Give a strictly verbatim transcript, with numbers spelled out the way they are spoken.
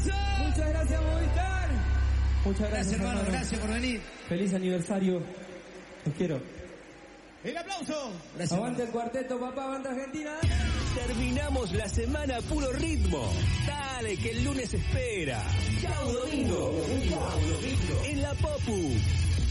aplauso. Muchas gracias, Movistar. Muchas gracias, Gracias, hermano, hermano. gracias por venir. Feliz aniversario. Los quiero. El aplauso. Gracias. Aguante el cuarteto, papá, aguante Argentina. Terminamos la semana a puro ritmo. Dale, que el lunes espera. Chau, domingo. En la Popu.